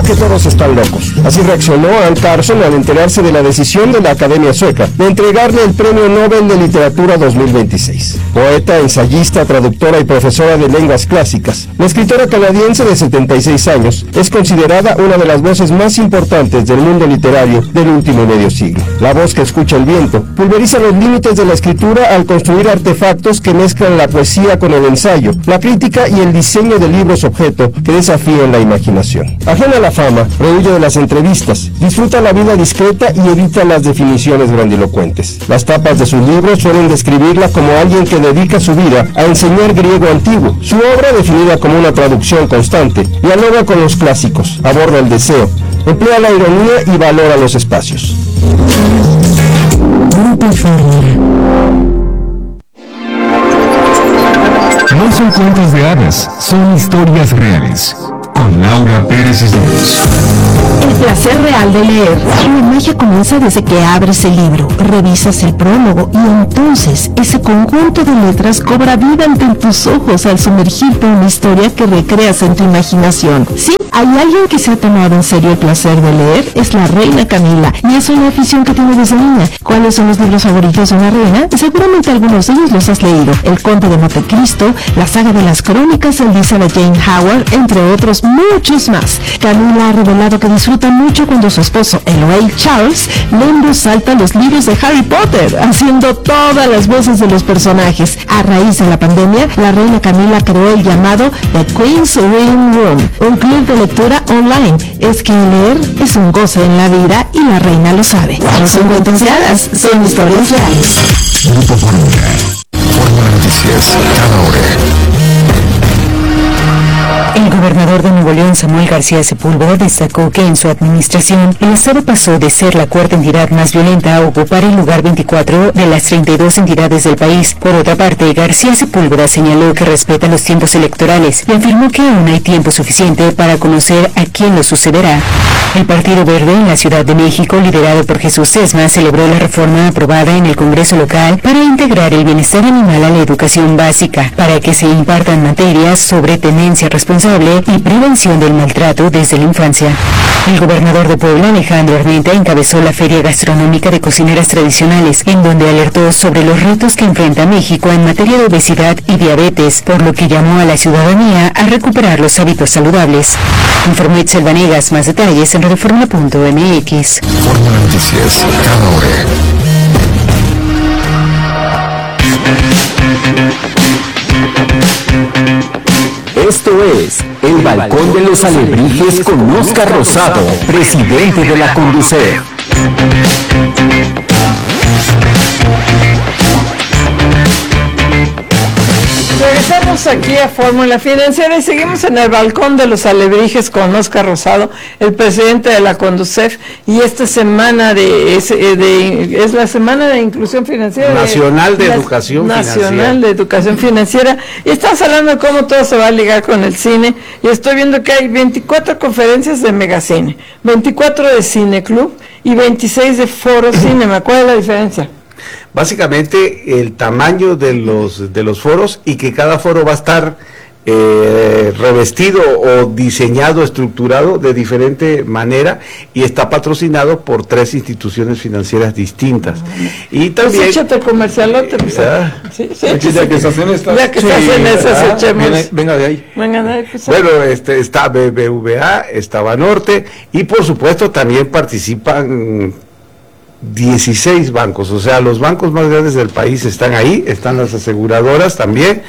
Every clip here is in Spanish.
que todos están locos. Así reaccionó Ann Carson al enterarse de la decisión de la Academia Sueca de entregarle el Premio Nobel de Literatura 2026. Poeta, ensayista, traductora y profesora de lenguas clásicas, la escritora canadiense de 76 años es considerada una de las voces más importantes del mundo literario del último medio siglo. La voz que escucha el viento pulveriza los límites de la escritura al construir artefactos que mezclan la poesía con el ensayo, la crítica y el diseño de libros objeto que desafían la imaginación. Ajena a la fama, rehuye de las entrevistas, disfruta la vida discreta y evita las definiciones grandilocuentes. Las tapas de sus libros suelen describirla como alguien que dedica su vida a enseñar griego antiguo. Su obra, definida como una traducción constante, dialoga con los clásicos, aborda el deseo, emplea la ironía y valora los espacios. No son cuentos de hadas, son historias reales. Con Laura Pérez Islas. El placer real de leer. La magia comienza desde que abres el libro, revisas el prólogo y entonces ese conjunto de letras cobra vida ante tus ojos al sumergirte en una historia que recreas en tu imaginación. Sí, hay alguien que se ha tomado en serio el placer de leer, es la reina Camila, y es una afición que tiene desde niña. ¿Cuáles son los libros favoritos de una reina? Seguramente algunos de ellos los has leído. El Conde de Montecristo, la saga de las crónicas de Elizabeth Jane Howard, entre otros muchos más. Camila ha revelado que disfruta mucho cuando su esposo, el rey Charles, lee en voz alta los libros de Harry Potter, haciendo todas las voces de los personajes. A raíz de la pandemia, la reina Camila creó el llamado The Queen's Reading Room, un club de lectura online. Es que leer es un goce en la vida y la reina lo sabe. No son cuentos de hadas, son historias reales. Grupo Fórmula. Fórmula Noticias, cada hora. El gobernador de Nuevo León, Samuel García Sepúlveda, destacó que en su administración el Estado pasó de ser la cuarta entidad más violenta a ocupar el lugar 24 de las 32 entidades del país. Por otra parte, García Sepúlveda señaló que respeta los tiempos electorales y afirmó que aún hay tiempo suficiente para conocer a quién lo sucederá. El Partido Verde en la Ciudad de México, liderado por Jesús Sesma, celebró la reforma aprobada en el Congreso local para integrar el bienestar animal a la educación básica, para que se impartan materias sobre tenencia responsable y prevención del maltrato desde la infancia. El gobernador de Puebla, Alejandro Armenta, encabezó la Feria Gastronómica de Cocineras Tradicionales, en donde alertó sobre los retos que enfrenta México en materia de obesidad y diabetes, por lo que llamó a la ciudadanía a recuperar los hábitos saludables. Informó Itzel Vanegas, más detalles en radioformula.mx. Fórmula Noticias, cada hora. Esto es El Balcón de los Alebrijes con Óscar Rosado, presidente de la Conducef. Regresamos aquí a Fórmula Financiera y seguimos en el Balcón de los Alebrijes con Óscar Rosado, el presidente de la Conducef, y esta semana es la semana de inclusión financiera nacional de educación financiera. Y estamos hablando de cómo todo se va a ligar con el cine, y estoy viendo que hay 24 conferencias de Megacine, 24 de Cineclub y 26 de Foro Cinema. ¿Cuál es la diferencia? Básicamente el tamaño de los foros, y que cada foro va a estar revestido o diseñado, estructurado de diferente manera, y está patrocinado por 3 instituciones financieras distintas. Y también pues échate comercialote, pues, ya que estás en esta, venga de ahí. Pues, bueno, está BBVA, está Banorte, y por supuesto también participan 16 bancos, o sea, los bancos más grandes del país están ahí, están las aseguradoras también,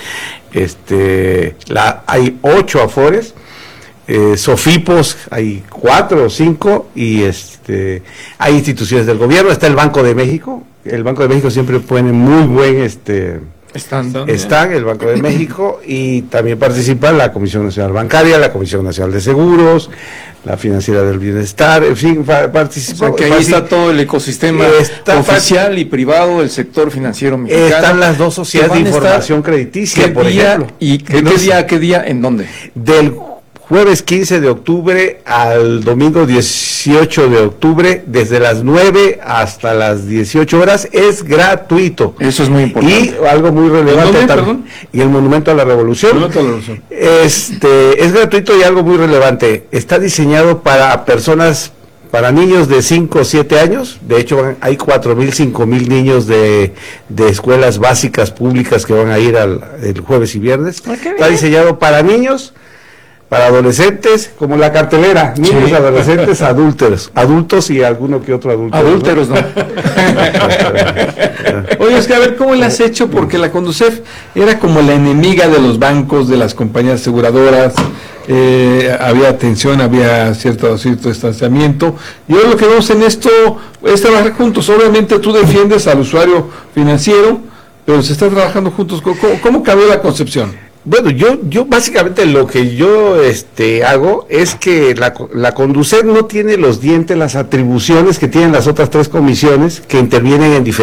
hay 8 afores, Sofipos hay 4 o 5, y hay instituciones del gobierno, está el Banco de México. El Banco de México siempre pone muy buen están el Banco de México, y también participan la Comisión Nacional Bancaria, la Comisión Nacional de Seguros, la Financiera del Bienestar, en fin, participa. O sea, que ahí está todo el ecosistema oficial y privado del sector financiero mexicano. Están las 2 sociedades de información crediticia, por ejemplo. ¿Y qué día, en dónde? Del jueves 15 de octubre al domingo 18 de octubre, desde las 9 hasta las 18 horas, es gratuito. Eso es muy importante. Y algo muy relevante también, y el Monumento a la Revolución. Es gratuito y algo muy relevante. Está diseñado para personas, para niños de 5 o 7 años. De hecho, hay 4,000, 5,000 niños de escuelas básicas públicas que van a ir el jueves y viernes. Está diseñado para niños, para adolescentes, como la cartelera, niños, sí, adolescentes, adultos y alguno que otro adulto. Adúlteros, ¿no? Oye, es que a ver, ¿cómo le has hecho? Porque la Conducef era como la enemiga de los bancos, de las compañías aseguradoras, había tensión, había cierto distanciamiento, y ahora lo que vemos en esto es trabajar juntos. Obviamente tú defiendes al usuario financiero, pero se está trabajando juntos. ¿Cómo cambió la concepción? Bueno, yo básicamente lo que yo hago es que la Conducef no tiene los dientes, las atribuciones que tienen las otras 3 comisiones que intervienen en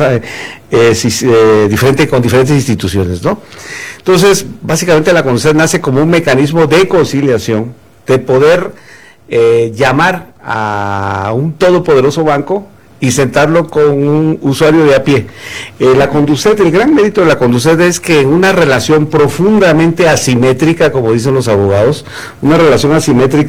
con diferentes instituciones, ¿no? Entonces, básicamente la Conducef nace como un mecanismo de conciliación, de poder llamar a un todopoderoso banco y sentarlo con un usuario de a pie. La Conducef, el gran mérito de la Conducef es que en una relación profundamente asimétrica, como dicen los abogados, una relación asimétrica